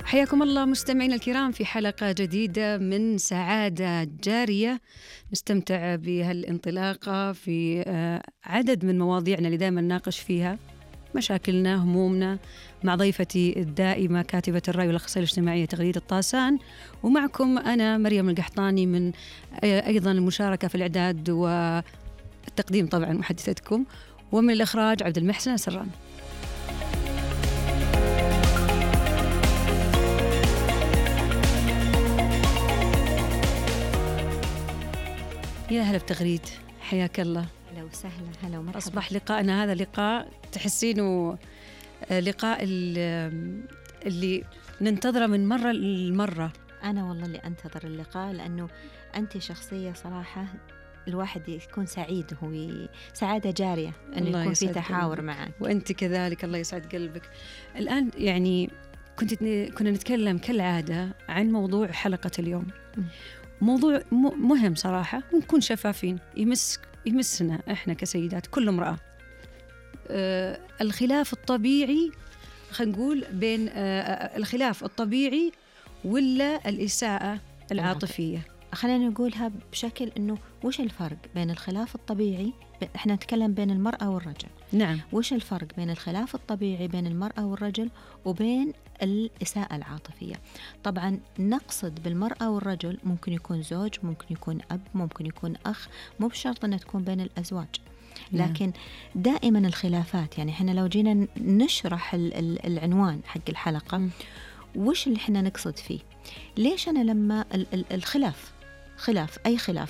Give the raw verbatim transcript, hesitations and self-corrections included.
حياكم الله مستمعينا الكرام في حلقة جديدة من سعادة جارية، نستمتع بهالانطلاقة في عدد من مواضيعنا اللي دائما نناقش فيها مشاكلنا همومنا مع ضيفتي الدائمة كاتبة الرأي والأخصائية الاجتماعية تغريدة الطاسان، ومعكم أنا مريم القحطاني من أيضا المشاركة في الإعداد والتقديم طبعا محدثتكم، ومن الإخراج عبد المحسن سران. يا هلا بتغريد، حياك الله. هلا وسهلا، هلا ومرحبا. أصبح لقاءنا هذا لقاء تحسينه لقاء اللي ننتظره من مرة لمرة. أنا والله اللي أنتظر اللقاء، لأنه أنت شخصية صراحة الواحد يكون سعيد، هو سعادة جارية أنه يكون في تحاور معك، وأنت كذلك الله يسعد قلبك. الآن يعني كنت كنا نتكلم كالعادة عن موضوع حلقة اليوم، م. موضوع مهم صراحة، ونكون شفافين، يمس يمسنا إحنا كسيدات، كل امرأة. آه الخلاف الطبيعي، خلينا نقول بين آه الخلاف الطبيعي ولا الإساءة العاطفية. خلينا نقولها بشكل إنه وش الفرق بين الخلاف الطبيعي، إحنا نتكلم بين المرأة والرجل. نعم. وش الفرق بين الخلاف الطبيعي بين المرأة والرجل وبين الإساءة العاطفية؟ طبعا نقصد بالمرأة والرجل ممكن يكون زوج، ممكن يكون أب، ممكن يكون أخ، مو بشرط أن تكون بين الأزواج. لكن دائما الخلافات، يعني إحنا لو جينا نشرح العنوان حق الحلقة م. وش اللي إحنا نقصد فيه؟ ليش أنا لما الخلاف خلاف أي خلاف